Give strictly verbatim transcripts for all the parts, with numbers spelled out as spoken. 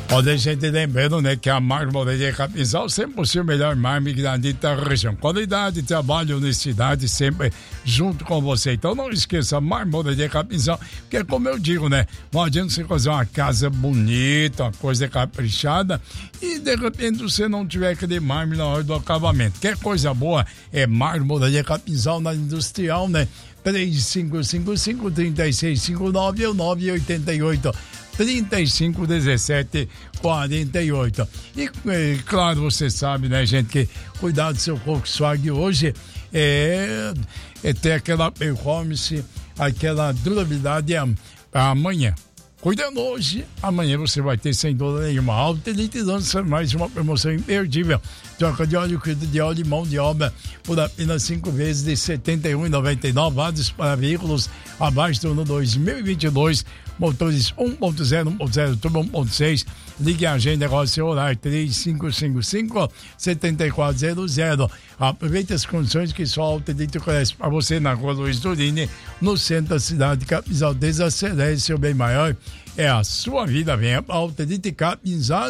Olha, a gente lembrando, né, que a Marmoraria Capinzal sempre possui o melhor mármore da dita região. Qualidade, trabalho, honestidade, sempre junto com você. Então não esqueça, a Marmoraria Capinzal, porque como eu digo, né, não adianta você fazer uma casa bonita, uma coisa caprichada, e de repente você não tiver aquele mármore na hora do acabamento. Quer coisa boa, é Marmoraria Capinzal na Industrial, né? três cinco cinco cinco, três seis cinco nove ou nove oito oito, trinta e cinco, dezessete, quarenta e oito. E, é, claro, você sabe, né, gente, que cuidar do seu Volkswagen hoje é, é ter aquela performance, aquela durabilidade amanhã. Cuidando hoje, amanhã você vai ter sem dúvida nenhuma. Alta Elite lança mais uma promoção imperdível. Troca de óleo, cuida de óleo e mão de obra por apenas cinco vezes de setenta e um reais e noventa e nove centavos. Válidos para veículos abaixo do ano dois mil e vinte e dois. Motores um ponto zero, um ponto zero, turbo um ponto seis. Ligue a agenda, negócio horário três cinco cinco cinco, sete quatro zero zero. Aproveite as condições que só a Alta Elite oferece para você na rua Luiz Durini, no centro da cidade de Capinzal. Desacelere seu bem maior. É a sua vida. Venha para a Alta Elite Capinzal.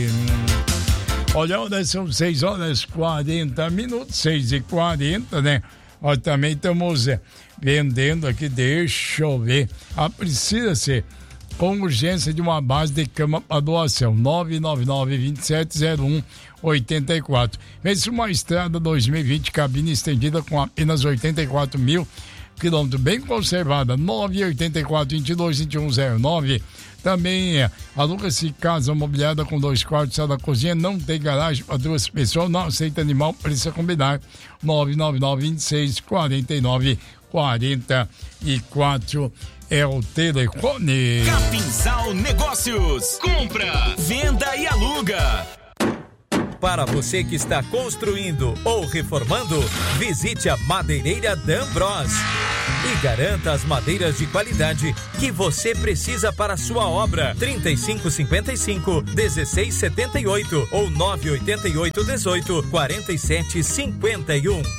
Olha, olha, são seis horas e quarenta minutos, seis e quarenta, né? Nós também estamos é, vendendo aqui, deixa eu ver. Ah, precisa ser com urgência de uma base de cama para doação. nove nove nove, dois sete zero um, oito quatro. Vence uma estrada dois mil e vinte, cabine estendida com apenas oitenta e quatro mil quilômetros, bem conservada. nove oito quatro, dois dois, dois um zero nove. Também é, aluga-se casa mobiliada com dois quartos, sala da cozinha, não tem garagem para duas pessoas, não aceita animal, precisa combinar. nove nove nove, dois seis, quatro nove, quatro quatro é o telefone. Capinzal Negócios. Compra, venda e aluga. Para você que está construindo ou reformando, visite a Madeireira D'Ambros e garanta as madeiras de qualidade que você precisa para a sua obra. trinta e cinco cinquenta e cinco, dezesseis setenta e oito ou nove oito oito, dezoito, quarenta e sete, cinquenta e um.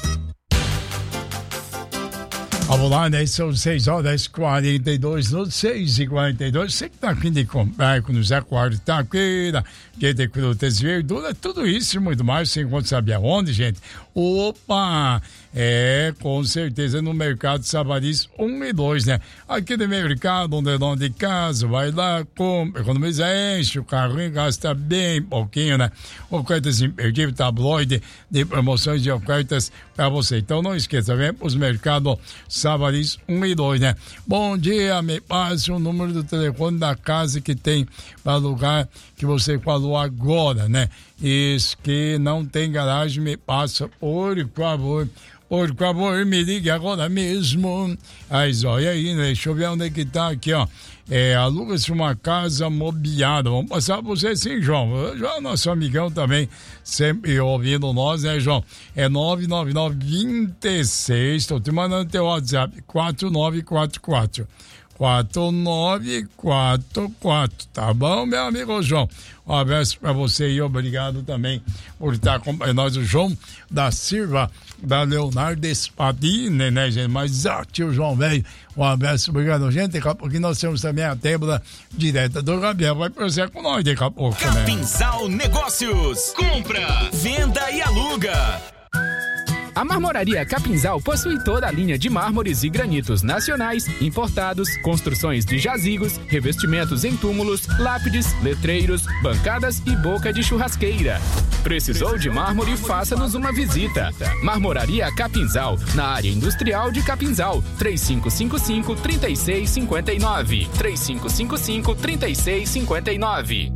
Vamos lá, né? São seis horas e quarenta e dois, no seis e quarenta e dois. Você que tá aqui de comprar com o Zé Quarta-feira, que tem frutas e verduras, tudo isso e muito mais. Você encontra, sabe aonde, gente? Opa! É, com certeza no Mercado Savariz um e dois, né? Aqui no mercado, onde é dono de casa, vai lá, compra, economiza, enche o carrinho, gasta bem pouquinho, né? Ofertas imperdíveis, tabloide de promoções de ofertas para você. Então não esqueça, vem os mercados Savariz um e dois, né? Bom dia, me passe o número do telefone da casa que tem para alugar, que você falou agora, né? Isso que não tem garagem, me passa, por favor. Por favor, me ligue agora mesmo. Mas olha aí, né? Deixa eu ver onde é que tá aqui, ó. É, aluga-se uma casa mobiliada. Vamos passar pra você sim, João. João, nosso amigão também, sempre ouvindo nós, né, João? É nove nove nove, dois seis, tô te mandando teu WhatsApp, quatro nove quatro quatro. quatro nove quatro quatro, tá bom, meu amigo João? Um abraço pra você e obrigado também por estar acompanhando nós, o João da Silva, da Leonardo Espadine, né, gente? Mas, ah, tio João, velho, um abraço, obrigado, gente. Daqui a pouquinho nós temos também a tébula direta do Gabriel, vai prosseguir com nós daqui a pouco, né? Capinzal Negócios, compra, venda e aluga. A Marmoraria Capinzal possui toda a linha de mármores e granitos nacionais, importados, construções de jazigos, revestimentos em túmulos, lápides, letreiros, bancadas e boca de churrasqueira. Precisou de mármore? Faça-nos uma visita. Marmoraria Capinzal, na área industrial de Capinzal. três cinco cinco cinco, três seis cinco nove. três cinco cinco cinco, três seis cinco nove.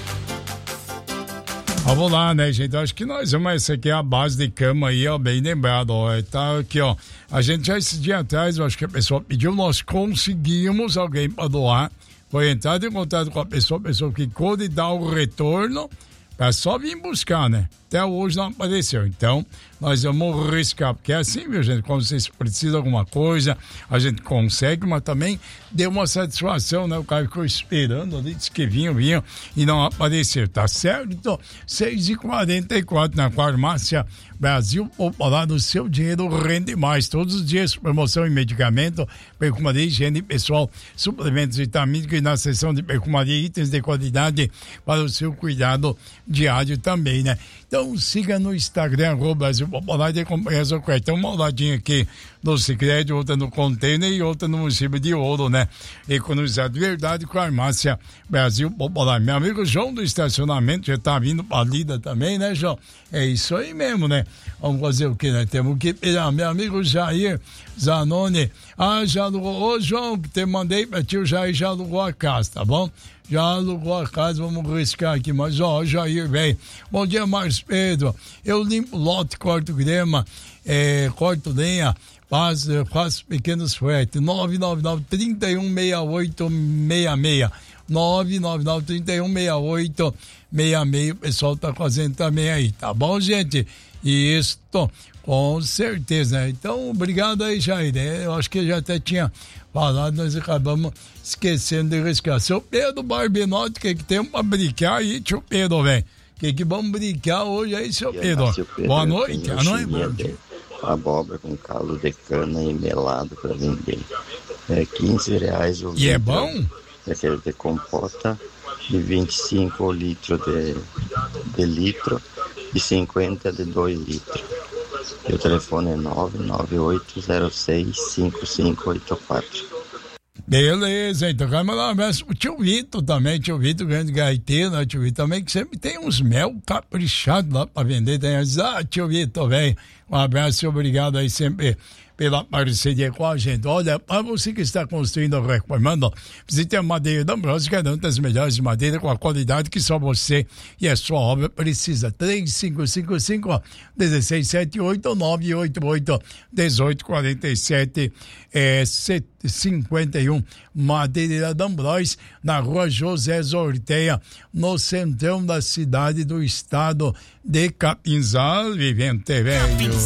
Vamos lá, né, gente? Acho que nós vamos, essa aqui é a base de cama aí, ó, bem lembrado, ó, tá aqui, ó. A gente já esse dia atrás, eu acho que a pessoa pediu, nós conseguimos alguém para doar, foi entrar em contato com a pessoa, a pessoa ficou de dar o retorno É só vir buscar, né? Até hoje não apareceu. Então, nós vamos riscar, porque é assim, viu, gente? Quando vocês precisam de alguma coisa, a gente consegue, mas também deu uma satisfação, né? O cara ficou esperando ali, disse que vinha, vinha e não apareceu, tá certo? Então, seis e quarenta e quatro na farmácia Brasil Popular, no seu dinheiro rende mais. Todos os dias, promoção em medicamento, perfumaria, higiene pessoal, suplementos vitamínicos e na seção de perfumaria, itens de qualidade para o seu cuidado diário também, né? Então siga no Instagram, arroba Brasil Popular, e acompanhe as ofertas. Tem uma olhadinha aqui no Sicredi, outra no Container e outra no município de Ouro, né? Economizar de verdade com a farmácia Brasil Popular. Meu amigo João do estacionamento já tá vindo pra lida também, né, João? É isso aí mesmo, né? Vamos fazer o que, né? Temos que pegar. Meu amigo Jair Zanoni, ah, já alugou. Ô, João, que te mandei pra ti, o Jair já alugou a casa, tá bom? Já alugou a casa, vamos riscar aqui, mas ó, Jair, velho. Bom dia, Marcos Pedro. Eu limpo lote, corto grama, é, corto lenha, faço, faço pequenos fretes. nove nove nove, três um, seis oito seis seis. nove nove nove, três um, seis oito seis seis. O pessoal tá fazendo também aí, tá bom, gente? E isso, com certeza, né? Então, obrigado aí, Jair. Eu acho que eu já até tinha falado, nós acabamos esquecendo de riscar. Seu Pedro Barbinotti, o que que tem pra brincar aí, tio Pedro, velho? O que que vamos brincar hoje aí, seu Pedro? Pedro? Boa noite. Boa noite. Abóbora com caldo de cana e melado para vender. É quinze reais o litro. E é bom? Aquele de compota, de vinte e cinco o litro de, de litro e cinquenta de dois litros. E o telefone é nove nove oito zero seis cinco cinco oito quatro. Beleza, então vai mandar um abraço pro tio Vitor também, tio Vitor, grande gaiteiro, né, tio Vitor também, que sempre tem uns mel caprichados lá pra vender. Tem, ah, tio Vitor, velho, um abraço e obrigado aí sempre pela parceria com a gente. Olha, para você que está construindo ou reformando, visite a Madeira D'Ambrosio, garanta as melhores madeiras com a qualidade que só você e a sua obra precisa. três cinco cinco cinco, um seis sete oito ou nove oito oito, um oito quatro sete, é, cinquenta e um. Madeira D'Ambrosio, na rua José Zorteia, no centrão da cidade do estado de Capinzal, Vivente Velho.